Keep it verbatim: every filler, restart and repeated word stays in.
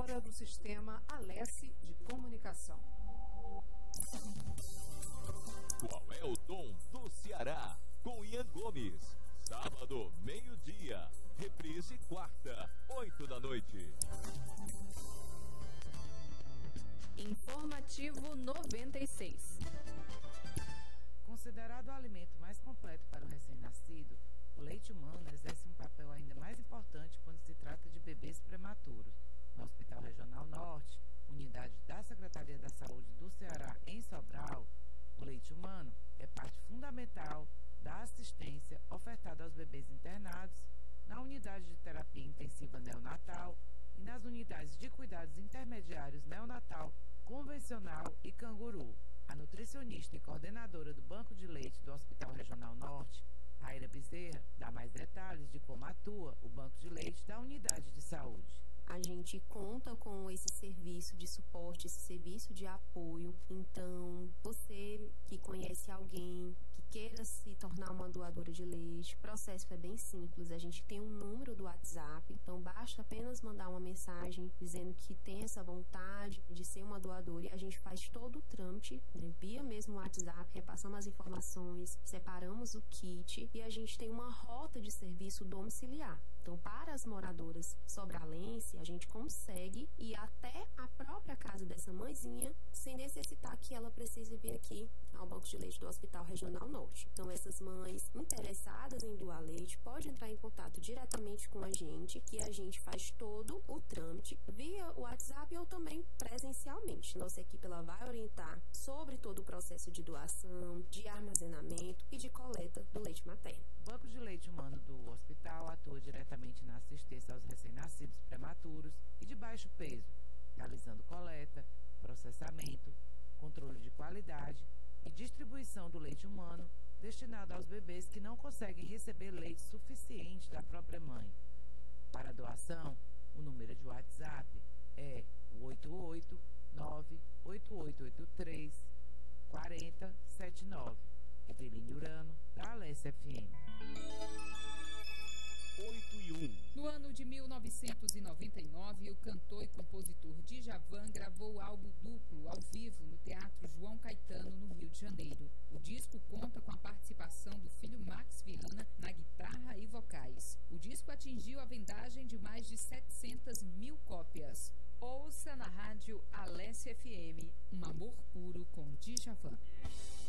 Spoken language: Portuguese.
operadora do sistema Alesse de Comunicação. Qual é o tom do Ceará? Com Ian Gomes. Sábado, meio-dia. Reprise quarta, oito da noite. Informativo noventa e seis. Considerado o alimento mais completo para o recém-nascido, o leite humano exerce um papel ainda mais importante quando se trata de bebês prematuros. No Hospital Regional Norte, unidade da Secretaria da Saúde do Ceará, em Sobral, o leite humano é parte fundamental da assistência ofertada aos bebês internados na unidade de terapia intensiva neonatal e nas unidades de cuidados intermediários neonatal, convencional e canguru. A nutricionista e coordenadora do Banco de Leite do Hospital Regional Norte, Raíra Bezerra, dá mais detalhes de como atua o Banco de Leite da unidade de saúde. A gente conta com esse serviço de suporte, esse serviço de apoio. Então, você que conhece alguém que queira se tornar uma doadora de leite, o processo é bem simples. A gente tem um número do WhatsApp, então basta apenas mandar uma mensagem dizendo que tem essa vontade de ser uma doadora e a gente faz todo o trâmite, né, via mesmo o WhatsApp, repassamos as informações, separamos o kit e a gente tem uma rota de serviço domiciliar. Então, para as moradoras sobralense, a gente consegue ir até a própria casa dessa mãezinha sem necessitar que ela precise vir aqui ao Banco de Leite do Hospital Regional Norte. Então, essas mães interessadas em doar leite podem entrar em contato diretamente com a gente, que a gente faz todo o trâmite via WhatsApp ou também presencialmente. Nossa equipe ela vai orientar sobre todo o processo de doação, de armazenamento e de coleta do leite materno. O Banco de Leite Humano do hospital atua diretamente na assistência aos recém-nascidos prematuros e de baixo peso, realizando coleta, processamento, controle de qualidade e distribuição do leite humano destinado aos bebês que não conseguem receber leite suficiente da própria mãe. Para doação, o número de WhatsApp é oito oito nove oito oito oito três quatro zero sete nove. Eveline Urano, da Alesse F M. oito e um. No ano de mil novecentos e noventa e nove, o cantor e compositor Djavan gravou o álbum duplo ao vivo no Teatro João Caetano, no Rio de Janeiro. O disco conta com a participação do filho Max Viana na guitarra e vocais. O disco atingiu a vendagem de mais de setecentas mil cópias. Ouça na rádio Alesse F M, um amor puro com Djavan.